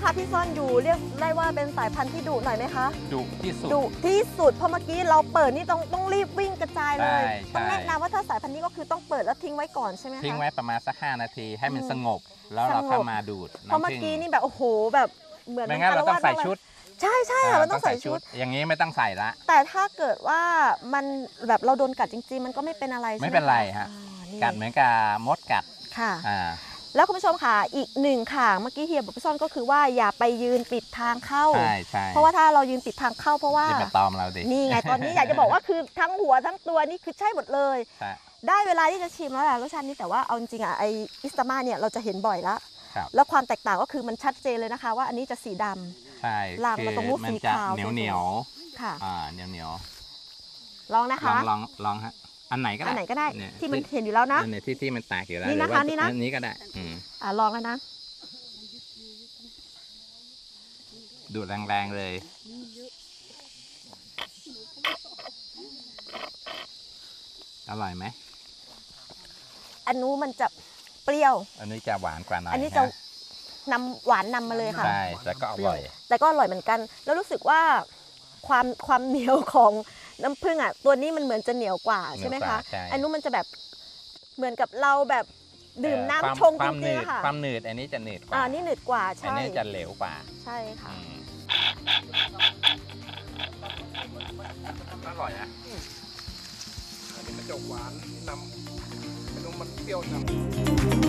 นะคะพี่ซ่อนอยู่เรียกได้ว่าเป็นสายพันธุ์ที่ดุหน่อยไหมคะดุที่สุดดุที่สุดเพราะเมื่อกี้เราเปิดนี่ต้องรีบวิ่งกระจายเลยใช่ต้องแนะนำว่าถ้าสายพันธุ์นี้ก็คือต้องเปิดแล้วทิ้งไว้ก่อนใช่ไหมคะทิ้งไว้ประมาณสัก5 นาทีให้มันสงบแล้วเราเข้ามาดูดเพราะเมื่อกี้นี่แบบโอ้โหแบบเหมือนไม่งั้นเราต้องใส่ชุดใช่ใช่ค่ะมันต้องใส่ชุดอย่างนี้ไม่ต้องใส่ละแต่ถ้าเกิดว่ามันแบบเราโดนกัดจริงๆมันก็ไม่เป็นอะไรใช่ไหมไม่เป็นไรฮะกัดเหมือนกับมดกัดค่ะแล้วคุณผู้ชมค่ะอีกหนึ่งค่ะเมื่อกี้เฮียบอกพี่ซ่อนก็คือว่าอย่าไปยืนปิดทางเข้าเพราะว่าถ้าเรายืนปิดทางเข้าเพราะว่าจะตอมเราดินี่ไงตอนนี้อยากจะบอกว่าคือทั้งหัวทั้งตัวนี่คือใช่หมดเลยได้เวลาที่จะชิมแล้วแหละรสชาตินี้แต่ว่าเอาจริงๆไออิสตาม่าเนี่ยเราจะเห็นบ่อยแล้วความแตกต่างก็คือมันชัดเจนเลยนะคะว่าอันนี้จะสีดำใช่ลากมาตรงนู้นสีขาวเหนียวค่ะเหนียวลองนะคะลองฮะอันไหนก็ได้ที่มันเห็นอยู่แล้วนะที่มันแตกอยู่แล้วนี่นะคะนี่นะอันนี้ก็ได้ลองแล้วนะดูดแรงๆเลยอร่อยไหมอันนู้นมันจะเปรี้ยวอันนี้จะหวานกว่าหน่อยอันนี้จะนำหวานนำมาเลยค่ะใช่แต่ก็อร่อยเหมือนกันแล้วรู้สึกว่าความเหนียวของน้ำผึ้งอ่ะตัวนี้มันเหมือนจะเหนียวกว่าใช่ไหมคะอันนู้นมันจะแบบเหมือนกับเราแบบดื่มน้ำชงจริงๆค่ะความหนืดอันนี้จะหนืดกว่านี่หนืดกว่าใช่อันนี้จะเหลวกว่าใช่ค่ะอร่อยนะอันนี้มันจะหวานนำมันเปรี้ยวนำ